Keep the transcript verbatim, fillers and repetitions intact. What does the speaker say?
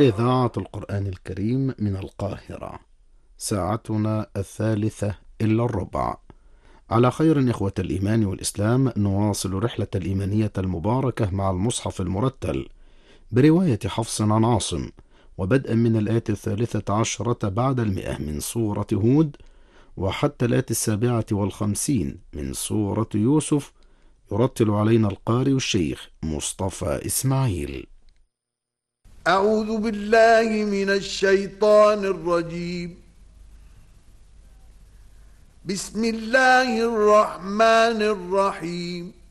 إذاعة القرآن الكريم من القاهرة، ساعتنا الثالثة إلا الربع. على خير إخوة الإيمان والإسلام، نواصل رحلة الإيمانية المباركة مع المصحف المرتل برواية حفص عن عاصم، وبدءا من الآية الثالثة عشرة بعد المئة من سورة هود وحتى الآية السابعة والخمسين من سورة يوسف. يرتل علينا القارئ الشيخ مصطفى إسماعيل. أعوذ بالله من الشيطان الرجيم. بسم الله الرحمن الرحيم.